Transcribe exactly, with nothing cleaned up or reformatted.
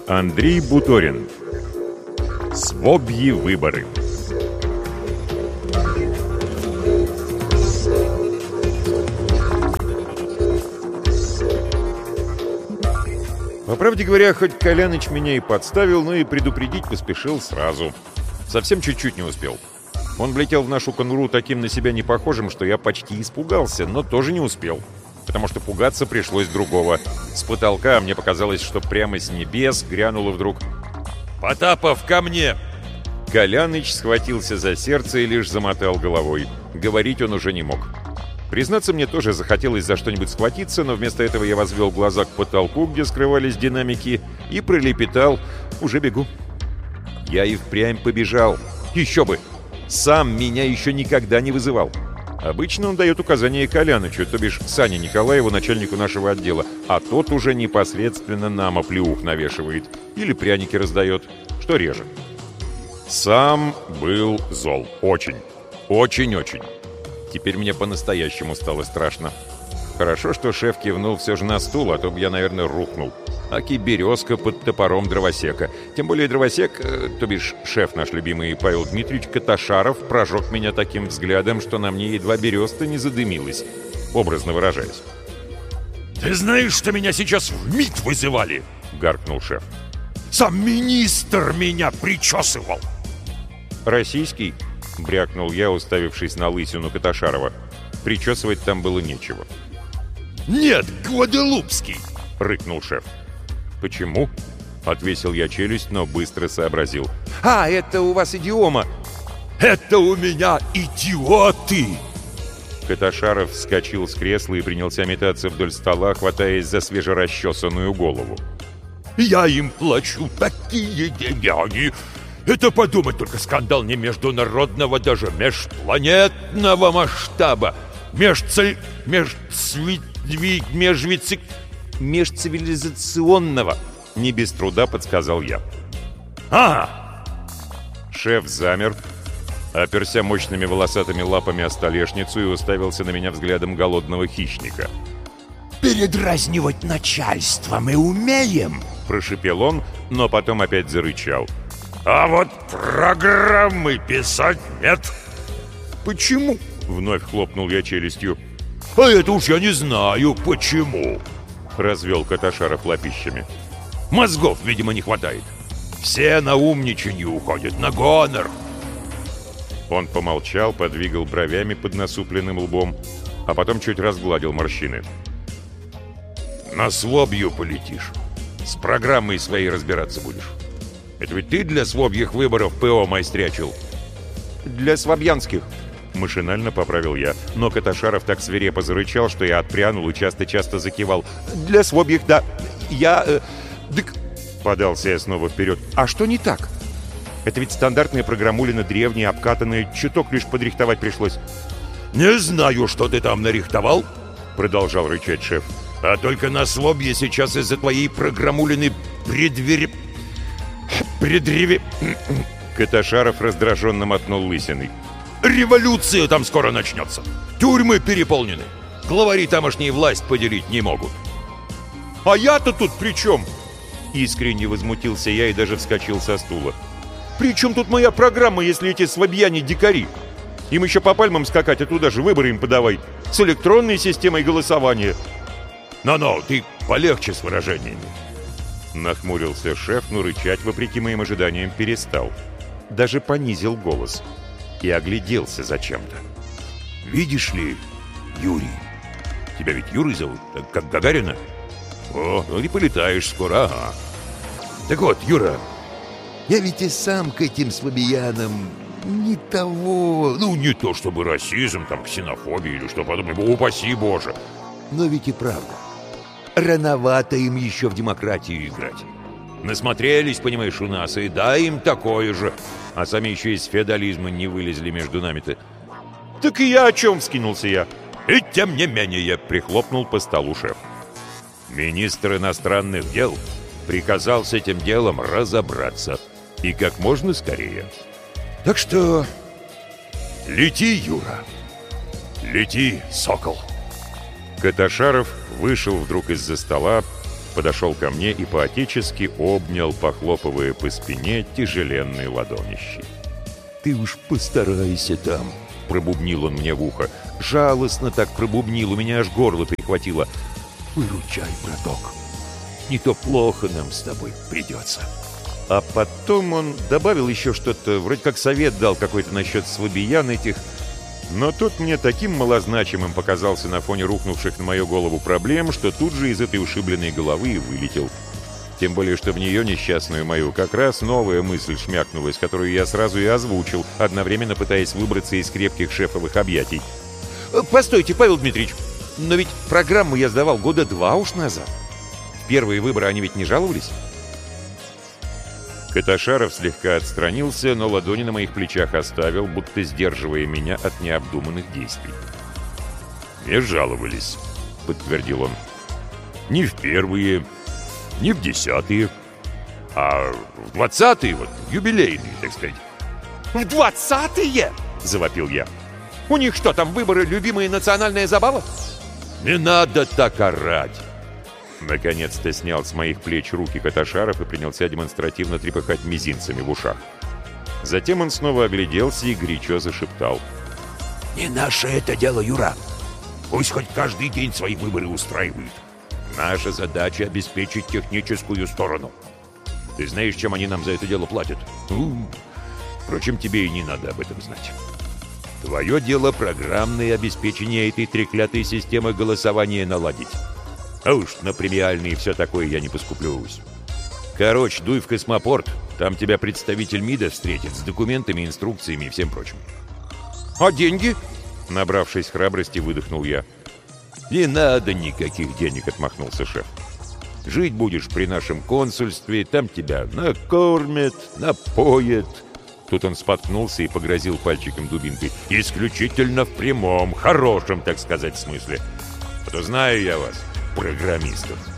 Андрей Буторин. Свобьи выборы. По правде говоря, хоть Коляныч меня и подставил, но и предупредить поспешил сразу. Совсем чуть-чуть не успел. Он влетел в нашу конуру таким на себя непохожим, что я почти испугался, но тоже не успел. Потому что пугаться пришлось другого. С потолка мне показалось, что прямо с небес грянуло вдруг: «Потапов, ко мне!» Коляныч схватился за сердце и лишь замотал головой. Говорить он уже не мог. Признаться, мне тоже захотелось за что-нибудь схватиться, но вместо этого я возвел глаза к потолку, где скрывались динамики, и пролепетал: «Уже бегу». Я и впрямь побежал. Еще бы! Сам меня еще никогда не вызывал. Обычно он дает указания Колянычу, то бишь Сане Николаеву, начальнику нашего отдела, а тот уже непосредственно нам оплеух навешивает или пряники раздает, что реже. Сам был зол. Очень. Очень-очень. Теперь мне по-настоящему стало страшно. Хорошо, что шеф кивнул все же на стул, а то бы я, наверное, рухнул. Аки березка под топором дровосека. Тем более дровосек, э, то бишь шеф наш любимый Павел Дмитриевич Каташаров, прожег меня таким взглядом, что на мне едва береста не задымилась, образно выражаясь. «Ты знаешь, что меня сейчас в МИД вызывали?» — гаркнул шеф. «Сам министр меня причесывал!» «Российский?» — брякнул я, уставившись на лысину Каташарова. Причесывать там было нечего. «Нет, Гваделупский!» — рыкнул шеф. «Почему?» — отвесил я челюсть, но быстро сообразил. «А, это у вас идиома!» «Это у меня идиоты!» Каташаров вскочил с кресла и принялся метаться вдоль стола, хватаясь за свежерасчесанную голову. «Я им плачу такие деньги! Это, подумать только, скандал не международного, даже межпланетного масштаба! Межцель... Межцви... Межвицик... «Межцивилизационного», — не без труда подсказал я. «А!» Шеф замер, оперся мощными волосатыми лапами о столешницу и уставился на меня взглядом голодного хищника. «Передразнивать начальство мы умеем!» — прошипел он, но потом опять зарычал. «А вот программы писать нет!» «Почему?» — вновь хлопнул я челюстью. «А это уж я не знаю, почему!» — развел Каташаров лапищами. «Мозгов, видимо, не хватает. Все на умничанье уходят, на гонор!» Он помолчал, подвигал бровями под насупленным лбом, а потом чуть разгладил морщины. «На Свобью полетишь. С программой своей разбираться будешь. Это ведь ты для свобьих выборов ПО майстрячил?» «Для свобьянских», — машинально поправил я. Но Каташаров так свирепо зарычал, что я отпрянул и часто-часто закивал. «Для свобьих, да. Я... Э, дык...» Подался я снова вперед. «А что не так? Это ведь стандартная программулина древняя, обкатанная, чуток лишь подрихтовать пришлось». «Не знаю, что ты там нарихтовал», — продолжал рычать шеф. «А только на Свобье сейчас из-за твоей программулины предвери... Предреве...» Каташаров раздраженно мотнул лысиной. «Революция там скоро начнется. Тюрьмы переполнены. Главари тамошние власть поделить не могут». «А я-то тут при чем?» Искренне возмутился я и даже вскочил со стула. «При чем тут моя программа, если эти свобьяне дикари? Им еще по пальмам скакать, а туда же выборы им подавай. С электронной системой голосования». «Но-но, ты полегче с выражениями». Нахмурился шеф, но рычать, вопреки моим ожиданиям, перестал. Даже понизил голос. И огляделся зачем-то. «Видишь ли, Юрий, тебя ведь Юрой зовут, так как Гагарина? О, ну и полетаешь скоро, ага. Так вот, Юра, я ведь и сам к этим свобиянам не того... Ну, не то чтобы расизм, там, ксенофобия или что подобное, упаси Боже. Но ведь и правда. Рановато им еще в демократию играть. Насмотрелись, понимаешь, у нас, и дай им такое же. А сами еще из феодализма не вылезли между нами-то. «Так и я о чем?» — вскинулся я. «И тем не менее», — прихлопнул по столу шеф. «Министр иностранных дел приказал с этим делом разобраться. И как можно скорее. Так что лети, Юра. Лети, сокол». Каташаров вышел вдруг из-за стола, подошел ко мне и по-отечески обнял, похлопывая по спине тяжеленной ладонищей. «Ты уж постарайся там», — пробубнил он мне в ухо. Жалостно так пробубнил, у меня аж горло перехватило. «Выручай, браток. Не то плохо нам с тобой придется». А потом он добавил еще что-то, вроде как совет дал какой-то насчет слабиян этих. Но тут мне таким малозначимым показался на фоне рухнувших на мою голову проблем, что тут же из этой ушибленной головы и вылетел. Тем более, что в нее, несчастную мою, как раз новая мысль шмякнулась, которую я сразу и озвучил, одновременно пытаясь выбраться из крепких шефовых объятий. «Постойте, Павел Дмитриевич, но ведь программу я сдавал года два уж назад. В первые выборы они ведь не жаловались?» Каташаров слегка отстранился, но ладони на моих плечах оставил, будто сдерживая меня от необдуманных действий. «Не жаловались», — подтвердил он. «Не в первые, не в десятые, а в двадцатые, вот, юбилейные, так сказать». «В двадцатые?» — завопил я. «У них что, там выборы, любимая национальная забава?» «Не надо так орать!» Наконец-то снял с моих плеч руки Каташаров и принялся демонстративно трепыхать мизинцами в ушах. Затем он снова огляделся и горячо зашептал. «Не наше это дело, Юра. Пусть хоть каждый день свои выборы устраивают. Наша задача — обеспечить техническую сторону. Ты знаешь, чем они нам за это дело платят? Ну, впрочем, тебе и не надо об этом знать. Твое дело — программное обеспечение этой треклятой системы голосования наладить. А уж на премиальные и все такое я не поскуплюсь. Короче, дуй в космопорт, там тебя представитель МИДа встретит с документами, инструкциями и всем прочим». «А деньги?» — набравшись храбрости, выдохнул я. «Не надо никаких денег», — отмахнулся шеф. «Жить будешь при нашем консульстве, там тебя накормят, напоят». Тут он споткнулся и погрозил пальчиком дубинкой. «Исключительно в прямом, хорошем, так сказать, смысле. А то знаю я вас, программистов.